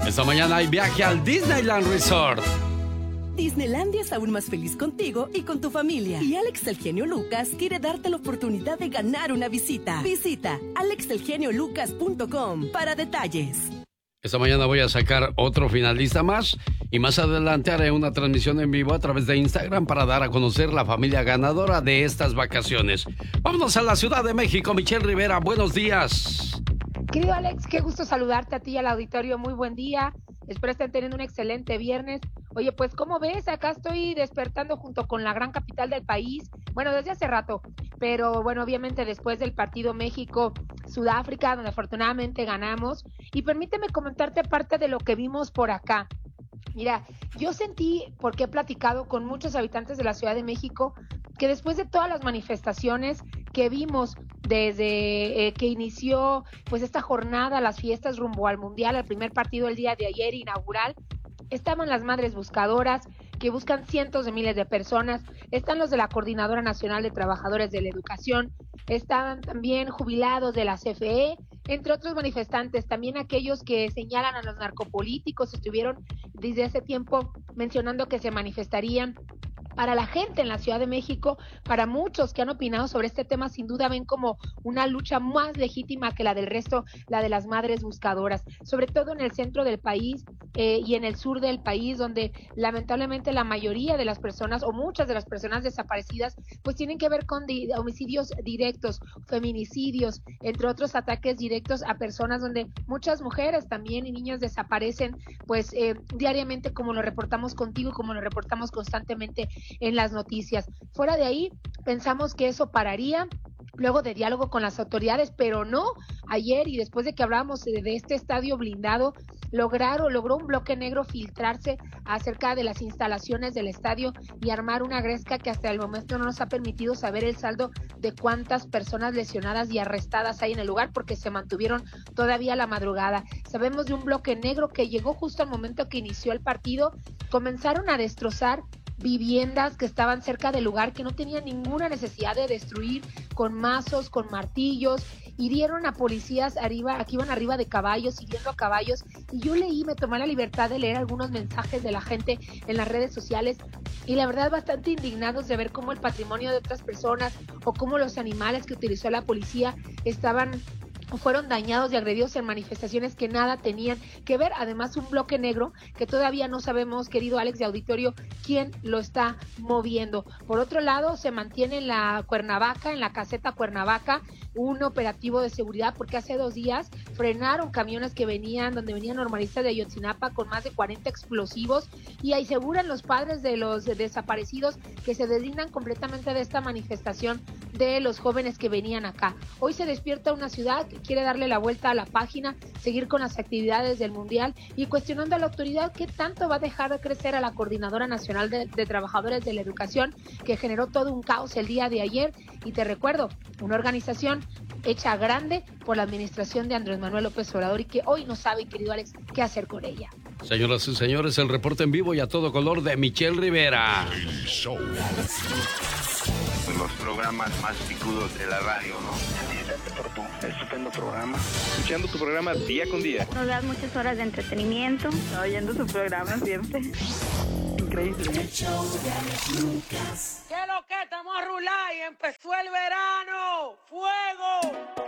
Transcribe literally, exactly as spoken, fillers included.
Esta mañana hay viaje al Disneyland Resort. Disneylandia es aún más feliz contigo y con tu familia. Y Alex el Genio Lucas quiere darte la oportunidad de ganar una visita. Visita alex el genio lucas punto com para detalles. Esta mañana voy a sacar otro finalista más y más adelante haré una transmisión en vivo a través de Instagram para dar a conocer la familia ganadora de estas vacaciones. Vámonos a la Ciudad de México. Michelle Rivera, buenos días. Querido Alex, qué gusto saludarte a ti y al auditorio. Muy buen día. Espero estén teniendo un excelente viernes. Oye, pues, ¿cómo ves? Acá estoy despertando junto con la gran capital del país. Bueno, desde hace rato, pero bueno, obviamente después del partido México-Sudáfrica, donde afortunadamente ganamos. Y permíteme comentarte parte de lo que vimos por acá. Mira, yo sentí, porque he platicado con muchos habitantes de la Ciudad de México, que después de todas las manifestaciones que vimos desde eh, que inició pues esta jornada, las fiestas rumbo al Mundial, al primer partido el día de ayer inaugural, estaban las madres buscadoras que buscan cientos de miles de personas, están los de la Coordinadora Nacional de Trabajadores de la Educación, están también jubilados de la C F E, entre otros manifestantes, también aquellos que señalan a los narcopolíticos, estuvieron desde hace tiempo mencionando que se manifestarían. Para la gente en la Ciudad de México, para muchos que han opinado sobre este tema, sin duda ven como una lucha más legítima que la del resto, la de las madres buscadoras, sobre todo en el centro del país eh, y en el sur del país, donde lamentablemente la mayoría de las personas o muchas de las personas desaparecidas pues tienen que ver con di- homicidios directos, feminicidios, entre otros ataques directos a personas, donde muchas mujeres también y niños desaparecen pues eh, diariamente, como lo reportamos contigo y como lo reportamos constantemente en las noticias. Fuera de ahí, pensamos que eso pararía luego de diálogo con las autoridades, pero no. Ayer, y después de que hablábamos de, de este estadio blindado, lograron, logró un bloque negro filtrarse acerca de las instalaciones del estadio y armar una gresca que hasta el momento no nos ha permitido saber el saldo de cuántas personas lesionadas y arrestadas hay en el lugar, porque se mantuvieron todavía la madrugada. Sabemos de un bloque negro que llegó justo al momento que inició el partido. Comenzaron a destrozar viviendas que estaban cerca del lugar, que no tenían ninguna necesidad de destruir, con mazos, con martillos, hirieron a policías arriba, aquí iban arriba de caballos, hiriendo a caballos, y yo leí, me tomé la libertad de leer algunos mensajes de la gente en las redes sociales, y la verdad bastante indignados de ver cómo el patrimonio de otras personas, o cómo los animales que utilizó la policía estaban fueron dañados y agredidos en manifestaciones que nada tenían que ver. Además, un bloque negro que todavía no sabemos, querido Alex de auditorio, quién lo está moviendo. Por otro lado, se mantiene en la Cuernavaca, en la caseta Cuernavaca, un operativo de seguridad, porque hace dos días frenaron camiones que venían, donde venían normalistas de Ayotzinapa con más de cuarenta explosivos, y aseguran los padres de los desaparecidos que se deslindan completamente de esta manifestación de los jóvenes que venían acá. Hoy se despierta una ciudad que quiere darle la vuelta a la página, seguir con las actividades del Mundial y cuestionando a la autoridad qué tanto va a dejar de crecer a la Coordinadora Nacional de, de Trabajadores de la Educación, que generó todo un caos el día de ayer. Y te recuerdo, una organización hecha grande por la administración de Andrés Manuel López Obrador y que hoy no sabe, querido Alex, qué hacer con ella. Señoras y señores, el reporte en vivo y a todo color de Michelle Rivera. El show. Los programas más picudos de la radio, ¿no? Felicitarte por tu estupendo programa. Escuchando tu programa día con día. Nos das muchas horas de entretenimiento. Oyendo tu programa siempre. Increíble. El show de Alex Lucas. ¿Qué lo que? Estamos a rular y empezó el verano. ¡Fuego!